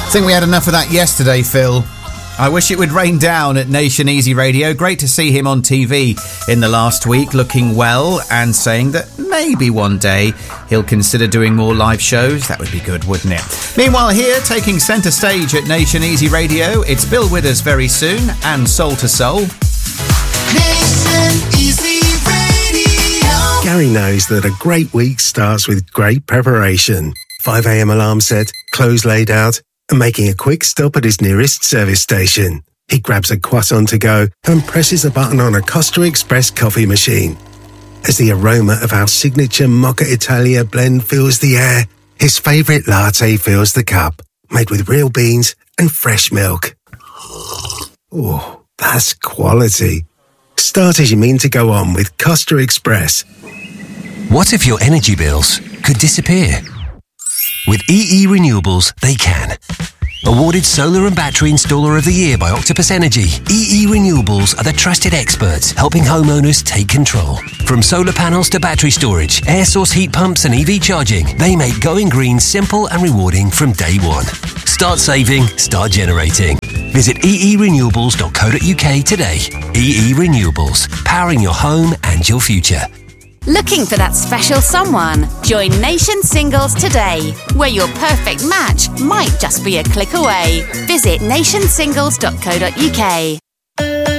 I think we had enough of that yesterday, Phil. I wish it would rain down at Nation Easy Radio. Great to see him on TV in the last week, looking well and saying that maybe one day he'll consider doing more live shows. That would be good, wouldn't it? Meanwhile, here, taking centre stage at Nation Easy Radio, it's Bill Withers very soon and Soul to Soul. Nation Easy Radio. Gary knows that a great week starts with great preparation. 5 a.m. alarm set, clothes laid out, and making a quick stop at his nearest service station. He grabs a croissant to go and presses a button on a Costa Express coffee machine. As the aroma of our signature Mocha Italia blend fills the air, his favourite latte fills the cup, made with real beans and fresh milk. Oh, that's quality. Start as you mean to go on with Costa Express. What if your energy bills could disappear? With EE Renewables, they can. Awarded Solar and Battery Installer of the Year by Octopus Energy, EE Renewables are the trusted experts helping homeowners take control. From solar panels to battery storage, air source heat pumps and EV charging, they make going green simple and rewarding from day one. Start saving, start generating. Visit eerenewables.co.uk today. EE Renewables, powering your home and your future. Looking for that special someone? Join Nation Singles today, where your perfect match might just be a click away. Visit nationsingles.co.uk.